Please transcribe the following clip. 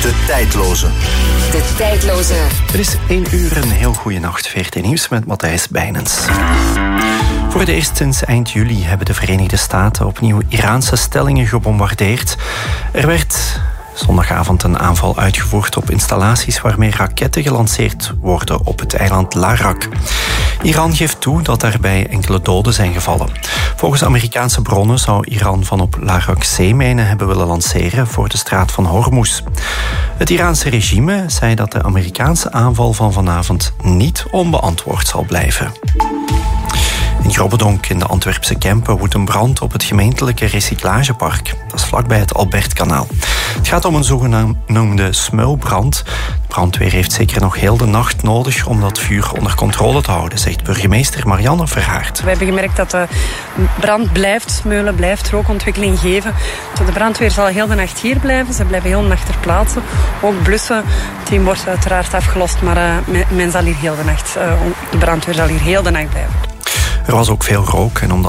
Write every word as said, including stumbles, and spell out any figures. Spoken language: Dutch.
De tijdloze. De tijdloze. Het is één uur, een heel goede nacht. V R T Nieuws met Matthijs Bijnens. Voor het eerst sinds eind juli hebben de Verenigde Staten opnieuw Iraanse stellingen gebombardeerd. Er werd zondagavond een aanval uitgevoerd op installaties waarmee raketten gelanceerd worden op het eiland Larak. Iran geeft toe dat daarbij enkele doden zijn gevallen. Volgens Amerikaanse bronnen zou Iran van op Larak zeemijnen hebben willen lanceren voor de straat van Hormuz. Het Iraanse regime zei dat de Amerikaanse aanval van vanavond niet onbeantwoord zal blijven. In Grobbedonk in de Antwerpse Kempen woedt een brand op het gemeentelijke recyclagepark. Dat is vlakbij het Albertkanaal. Het gaat om een zogenoemde smuilbrand. De brandweer heeft zeker nog heel de nacht nodig om dat vuur onder controle te houden, zegt burgemeester Marianne Verhaert. We hebben gemerkt dat de brand blijft smeulen, blijft rookontwikkeling geven. De brandweer zal heel de nacht hier blijven. Ze blijven heel de nacht ter plaatse. Ook blussen. Het team wordt uiteraard afgelost, maar uh, men zal hier heel de nacht, uh, de brandweer zal hier heel de nacht blijven. Er was ook veel rook en omdat